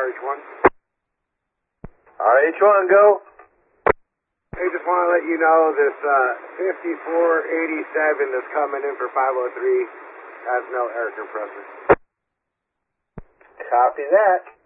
RH1. RH1, go. Hey, just want to let you know this 5487 that's coming in for 503 has no air compressor. Copy that.